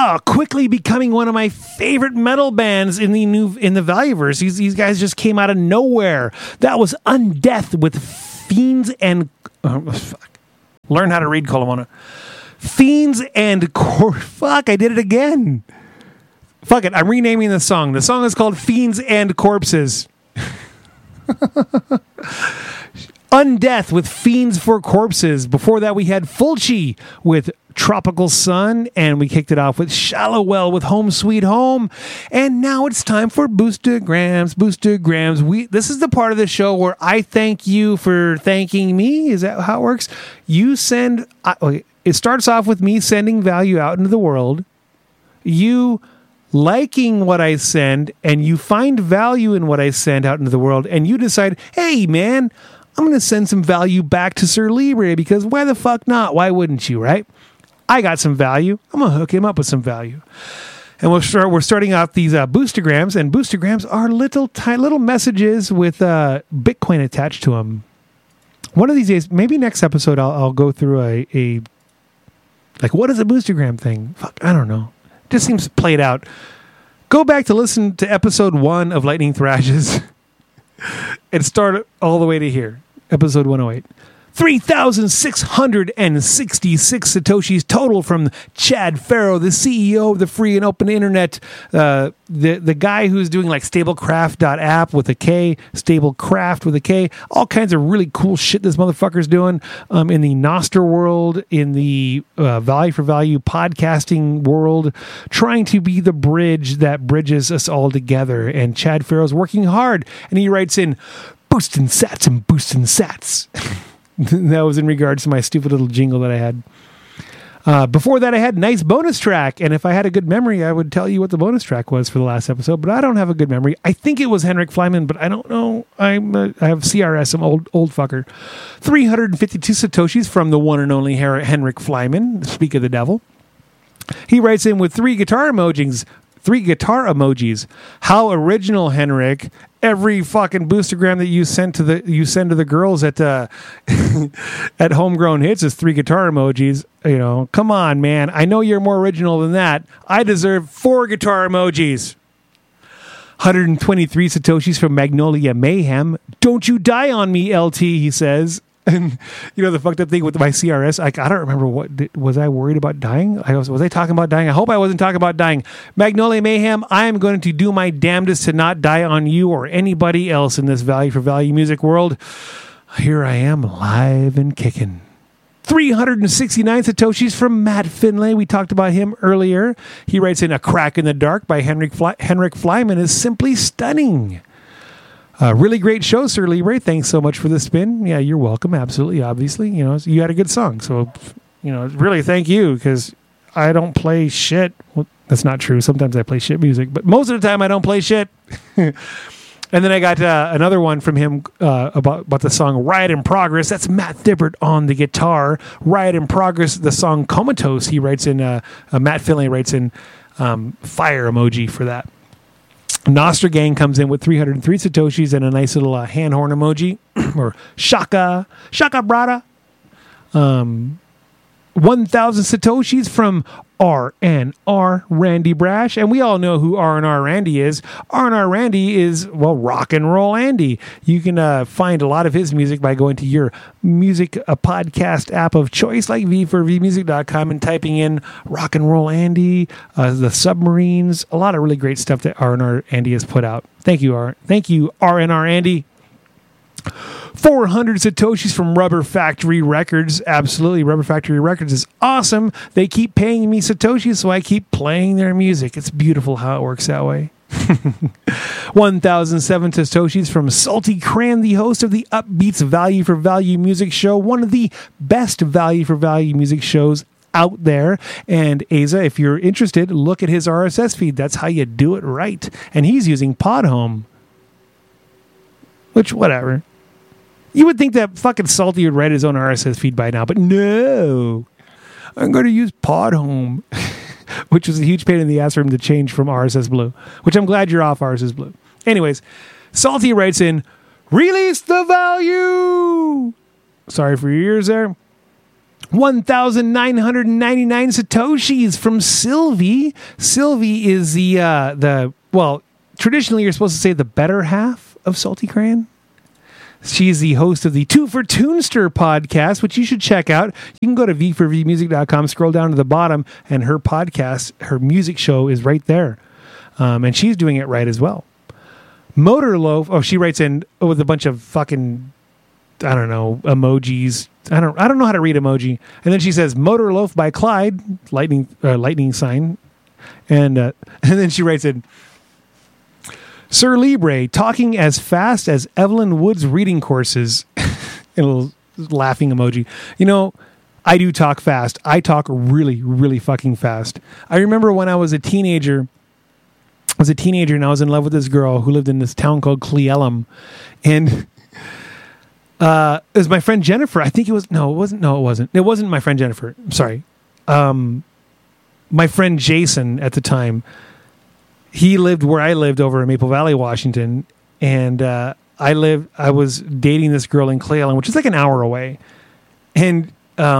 quickly becoming one of my favorite metal bands in the Valueverse. These guys just came out of nowhere. That was Undeath with Fiends and learn how to read, Colomona. Fiends and fuck, I did it again. Fuck it, I'm renaming the song. The song is called Fiends and Corpses. Undeath with Fiends for Corpses. Before that, we had Fulci with Tropical Sun, and we kicked it off with Shallowwell with Home Sweet Home. And now it's time for Boostergrams. This is the part of the show where I thank you for thanking me. Is that how it works? You send... it starts off with me sending value out into the world. You liking what I send, and you find value in what I send out into the world, and you decide, hey, man, I'm going to send some value back to Sir Libre, because why the fuck not? Why wouldn't you, right? I got some value. I'm going to hook him up with some value. And we're starting off these Boostergrams, and Boostergrams are little messages with Bitcoin attached to them. One of these days, maybe next episode, I'll go through a like, what is a Boostergram thing? Fuck, I don't know. It just seems played out. Go back to listen to episode 1 of Lightning Thrashes and start all the way to here. Episode 108. 3,666 Satoshis total from Chad Farrow, the CEO of the free and open internet. The guy who's doing like stablecraft.app with a K, stablecraft with a K, all kinds of really cool shit this motherfucker's doing in the Nostr world, in the Value for Value podcasting world, trying to be the bridge that bridges us all together. And Chad Farrow's working hard, and he writes in, boosting sats and boosting sats. That was in regards to my stupid little jingle that I had. Before that, I had nice bonus track, and if I had a good memory, I would tell you what the bonus track was for the last episode, but I don't have a good memory. I think it was Henrik Flyman, but I don't know. I have CRS, I'm old fucker. 352 Satoshis from the one and only Henrik Flyman, speak of the devil. He writes in with 3 guitar emojis. How original, Henrik. Every fucking Boostergram that you send to the girls at at Homegrown Hits is 3 guitar emojis. You know, come on, man. I know you're more original than that. I deserve 4 guitar emojis. 123 Satoshis from Magnolia Mayhem. Don't you die on me, LT, he says. And you know the fucked up thing with my CRS, I don't remember was I worried about dying? Was I talking about dying? I hope I wasn't talking about dying. Magnolia Mayhem, I am going to do my damnedest to not die on you or anybody else in this Value for Value music world. Here I am, live and kicking. 369 Satoshis from Matt Finlay. We talked about him earlier. He writes in, A Crack in the Dark by Henrik Flyman is simply stunning. Really great show, Sir Libre. Thanks so much for the spin. Yeah, you're welcome. Absolutely, obviously. You know, you had a good song. So, you know, really thank you, because I don't play shit. Well, that's not true. Sometimes I play shit music, but most of the time I don't play shit. And then I got another one from him about the song Riot in Progress. That's Matt Thibbert on the guitar. Riot in Progress, the song Comatose. He writes in, Matt Finlay writes in fire emoji for that. Nostra Gang comes in with 303 Satoshis and a nice little hand horn emoji, or shaka brada. 1,000 Satoshis from R&R Randy Brash. And we all know who R&R Randy is. R&R Randy is, well, Rock and Roll Andy. You can find a lot of his music by going to your music podcast app of choice, like v4vmusic.com, and typing in Rock and Roll Andy, the Submarines, a lot of really great stuff that R&R Andy has put out. Thank you, R&R Andy. 400 Satoshis from Rubber Factory Records. Absolutely. Rubber Factory Records is awesome. They keep paying me Satoshis, so I keep playing their music. It's beautiful how it works that way. 1,007 Satoshis from Salty Cran, the host of the Upbeats Value for Value music show, one of the best Value for Value music shows out there. And Asa, if you're interested, look at his RSS feed. That's how you do it right. And he's using Podhome. Which, whatever. You would think that fucking Salty would write his own RSS feed by now, but no. I'm going to use Podhome, which was a huge pain in the ass for him to change from RSS Blue, which I'm glad you're off RSS Blue. Anyways, Salty writes in, release the value. Sorry for your ears there. 1,999 Satoshis from Sylvie. Sylvie is traditionally you're supposed to say the better half of Salty Crayon. She's the host of the Two for Toonster podcast, which you should check out. You can go to v4vmusic.com, scroll down to the bottom, and her podcast, her music show is right there. And she's doing it right as well. Motor Loaf, she writes in with a bunch of fucking, I don't know, emojis. I don't know how to read emoji. And then she says, Motor Loaf by Clyde, lightning sign. And then she writes in, Sir Libre, talking as fast as Evelyn Wood's reading courses. And a little laughing emoji. You know, I do talk fast. I talk really, really fucking fast. I remember when I was a teenager, and I was in love with this girl who lived in this town called Cle Elum. And it was my friend Jennifer. I think it was, it wasn't. It wasn't my friend Jennifer. I'm sorry. My friend Jason at the time, he lived where I lived over in Maple Valley, Washington. And I was dating this girl in Cle Elum, which is like an hour away. And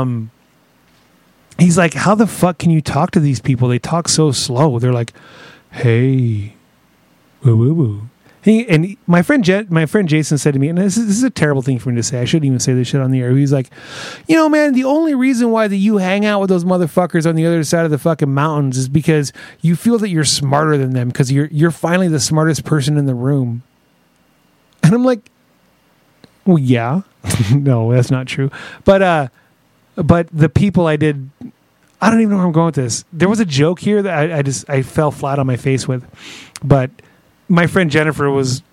he's like, how the fuck can you talk to these people? They talk so slow. They're like, hey, woo woo woo. And my friend Jason said to me, and this is a terrible thing for me to say. I shouldn't even say this shit on the air. He's like, you know, man, the only reason why that you hang out with those motherfuckers on the other side of the fucking mountains is because you feel that you're smarter than them because you're finally the smartest person in the room. And I'm like, well, yeah, no, that's not true. But the people I don't even know where I'm going with this. There was a joke here that I fell flat on my face with, but my friend Jennifer was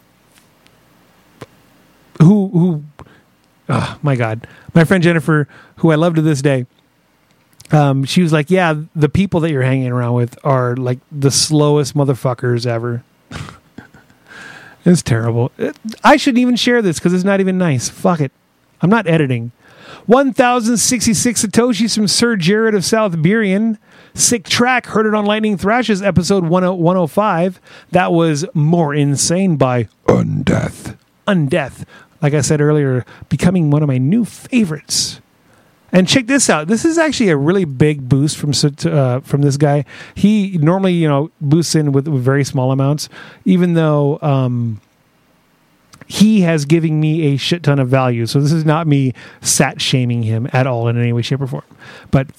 oh my God, my friend Jennifer, who I love to this day. She was like, yeah, the people that you're hanging around with are like the slowest motherfuckers ever. It's terrible. I shouldn't even share this because it's not even nice. Fuck it. I'm not editing. 1,066 Satoshis from Sir Jared of South Burien. Sick track. Heard it on Lightning Thrashes, episode 105. That was More Insane by Undeath. Undeath. Like I said earlier, becoming one of my new favorites. And check this out. This is actually a really big boost from this guy. He normally, boosts in with very small amounts, even though he has given me a shit ton of value. So this is not me sat shaming him at all in any way, shape, or form. But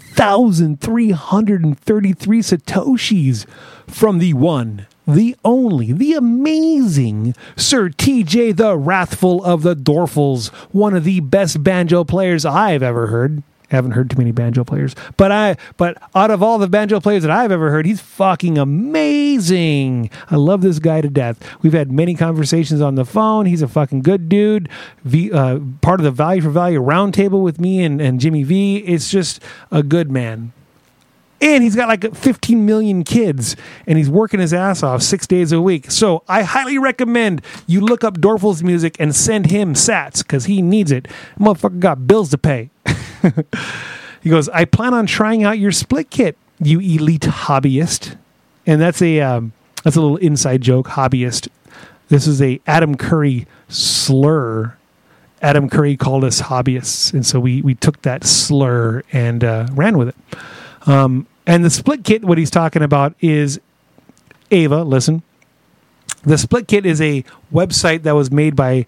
3,333 Satoshis from the one, the only, the amazing Sir TJ the Wrathful of the Dorfles, one of the best banjo players I've ever heard. I haven't heard too many banjo players, but out of all the banjo players that I've ever heard, he's fucking amazing. I love this guy to death. We've had many conversations on the phone. He's a fucking good dude. Part of the Value for Value roundtable with me and Jimmy V. It's just a good man. And he's got like 15 million kids, and he's working his ass off 6 days a week. So I highly recommend you look up Dorfles music and send him sats because he needs it. Motherfucker got bills to pay. He goes, I plan on trying out your split kit, you elite hobbyist. And that's a little inside joke, hobbyist. This is a Adam Curry slur. Adam Curry called us hobbyists, and so we took that slur and ran with it. And the split kit, what he's talking about is Ava. Listen, the split kit is a website that was made by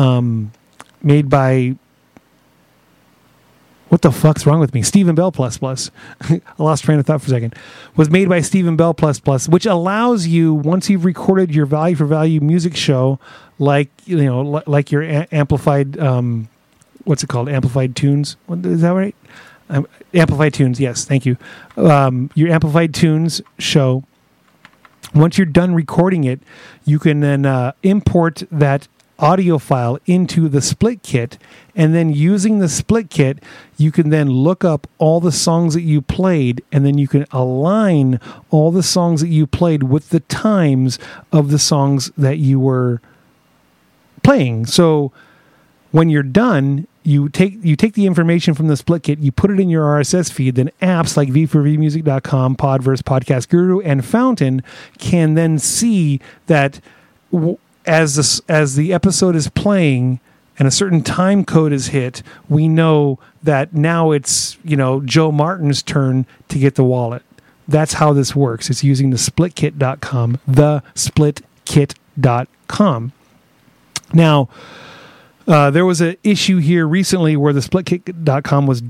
what the fuck's wrong with me? Stephen Bell plus plus. I lost train of thought for a second. Was made by Stephen Bell plus plus, which allows you, once you've recorded your Value for Value music show, like your amplified, what's it called? Amplified Tunes. Is that right? Amplified Tunes. Yes, thank you. Your Amplified Tunes show. Once you're done recording it, you can then import that audio file into the split kit, and then using the split kit you can then look up all the songs that you played, and then you can align all the songs that you played with the times of the songs that you were playing. So when you're done, you take the information from the split kit, you put it in your RSS feed, then apps like v4vmusic.com, Podverse, Podcast Guru, and Fountain can then see that as the episode is playing and a certain time code is hit, we know that now it's, Joe Martin's turn to get the wallet. That's how this works. It's using the splitkit.com, thesplitkit.com. Now, there was an issue here recently where the splitkit.com was